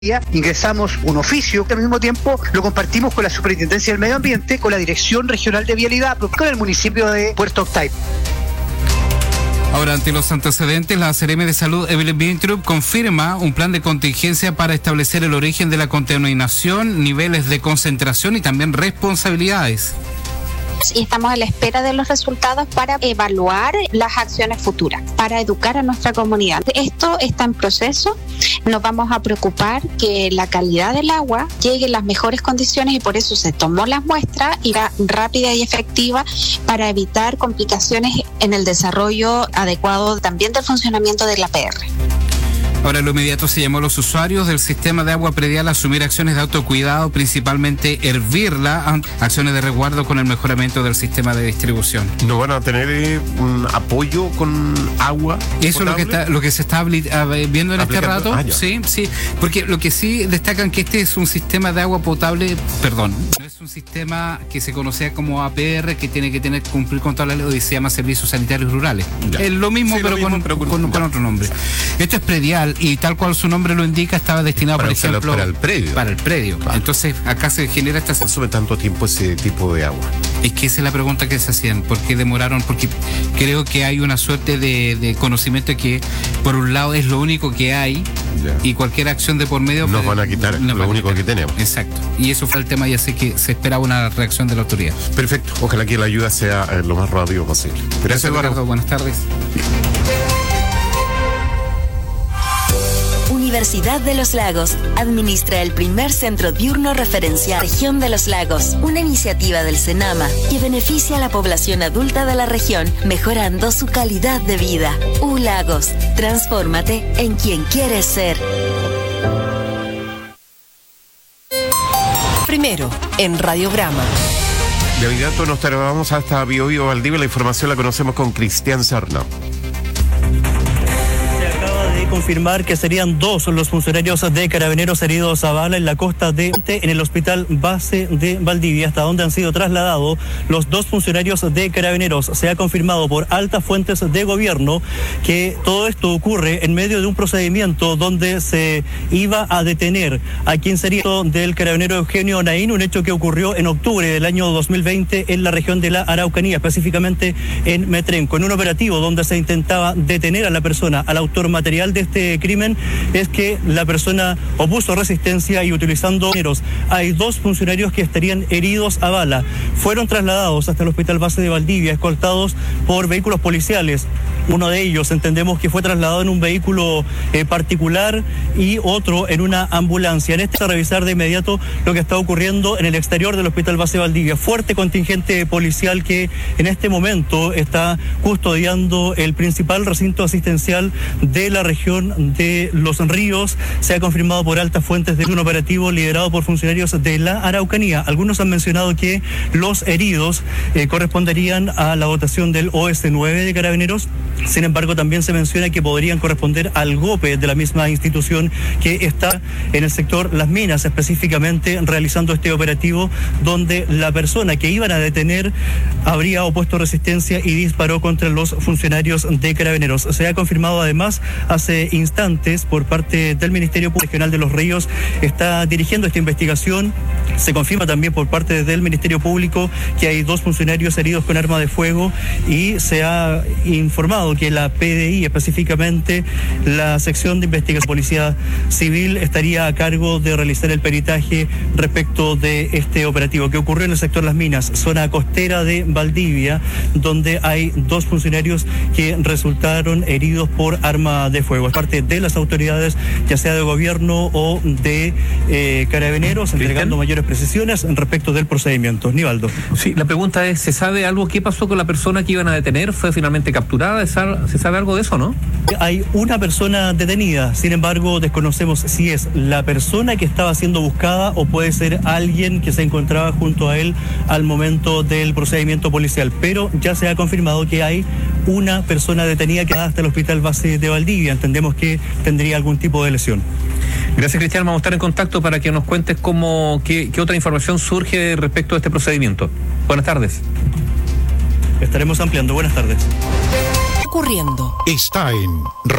ingresamos un oficio que al mismo tiempo lo compartimos con la Superintendencia del Medio Ambiente, con la Dirección Regional de Vialidad, con el municipio de Puerto Octay. Ahora, ante los antecedentes, la CRM de Salud, Evelyn Weintraub, confirma un plan de contingencia para establecer el origen de la contaminación, niveles de concentración y también responsabilidades. Y estamos a la espera de los resultados para evaluar las acciones futuras, para educar a nuestra comunidad. Esto está en proceso. Nos vamos a preocupar que la calidad del agua llegue en las mejores condiciones y por eso se tomó las muestras y era rápida y efectiva para evitar complicaciones en el desarrollo adecuado también del funcionamiento de la APR. Ahora, en lo inmediato se llamó a los usuarios del sistema de agua predial a asumir acciones de autocuidado, principalmente hervirla, acciones de resguardo con el mejoramiento del sistema de distribución. ¿No van a tener un apoyo con agua Eso potable? Es lo que se está viendo en este rato. Sí, porque lo que sí destacan que este es un sistema de agua potable, no es un sistema que se conocía como APR, que tiene que cumplir con toda la ley, y se llama Servicios Sanitarios Rurales. Ya. Es lo mismo, sí, con otro nombre. Esto es predial y tal cual su nombre lo indica, estaba destinado, por ejemplo, para el predio. Para el predio. Vale. Entonces, acá se genera esta... ¿Consume tanto tiempo ese tipo de agua? Es que esa es la pregunta que se hacían. ¿Por qué demoraron? Porque creo que hay una suerte de conocimiento que, por un lado, es lo único que hay, ya, y cualquier acción de por medio... Nos van a quitar lo único que tenemos. Exacto. Y eso fue el tema, y así que se esperaba una reacción de la autoridad. Perfecto. Ojalá que la ayuda sea lo más rápido posible. Gracias, Eduardo. Buenas tardes. Universidad de los Lagos administra el primer centro diurno referencial Región de los Lagos, una iniciativa del Senama que beneficia a la población adulta de la región, mejorando su calidad de vida. Lagos, transfórmate en quien quieres ser. Primero, en Radiograma. De inmediato nos trasladamos hasta Biobío Valdivia. La información la conocemos con Cristian Serna. Confirmar que serían 2 los funcionarios de Carabineros heridos a bala en la costa en el hospital base de Valdivia, hasta donde han sido trasladados los 2 funcionarios de Carabineros. Se ha confirmado por altas fuentes de gobierno que todo esto ocurre en medio de un procedimiento donde se iba a detener a quien sería del carabinero Eugenio Naín, un hecho que ocurrió en octubre del año 2020 en la región de la Araucanía, específicamente en Metrenco, en un operativo donde se intentaba detener a la persona, al autor material de este crimen. Es que la persona opuso resistencia y utilizando mineros. Hay 2 funcionarios que estarían heridos a bala. Fueron trasladados hasta el hospital base de Valdivia, escoltados por vehículos policiales. Uno de ellos entendemos que fue trasladado en un vehículo particular y otro en una ambulancia. En este, a revisar de inmediato lo que está ocurriendo en el exterior del hospital base de Valdivia. Fuerte contingente policial que en este momento está custodiando el principal recinto asistencial de la región de Los Ríos. Se ha confirmado por altas fuentes de un operativo liderado por funcionarios de la Araucanía. Algunos han mencionado que los heridos corresponderían a la dotación del OS-9 de Carabineros. Sin embargo, también se menciona que podrían corresponder al GOPE de la misma institución que está en el sector Las Minas, específicamente realizando este operativo, donde la persona que iban a detener habría opuesto resistencia y disparó contra los funcionarios de Carabineros. Se ha confirmado además hace instantes por parte del Ministerio Público Regional de Los Ríos, está dirigiendo esta investigación. Se confirma también por parte del Ministerio Público que hay 2 funcionarios heridos con arma de fuego y se ha informado que la PDI, específicamente la sección de investigación de Policía Civil, estaría a cargo de realizar el peritaje respecto de este operativo que ocurrió en el sector Las Minas, zona costera de Valdivia, donde hay 2 funcionarios que resultaron heridos por arma de fuego. Es parte de las autoridades, ya sea de gobierno o de Carabineros, entregando mayores precisiones respecto del procedimiento. Nivaldo. Sí, la pregunta es, ¿se sabe algo? ¿Qué pasó con la persona que iban a detener? ¿Fue finalmente capturada? ¿Se sabe algo de eso, no? Hay una persona detenida, sin embargo desconocemos si es la persona que estaba siendo buscada o puede ser alguien que se encontraba junto a él al momento del procedimiento policial, pero ya se ha confirmado que hay una persona detenida que va hasta el hospital base de Valdivia. Entendemos que tendría algún tipo de lesión. Gracias, Cristian. Vamos a estar en contacto para que nos cuentes qué otra información surge respecto a este procedimiento. Buenas tardes. Estaremos ampliando. Buenas tardes. Ocurriendo. Está en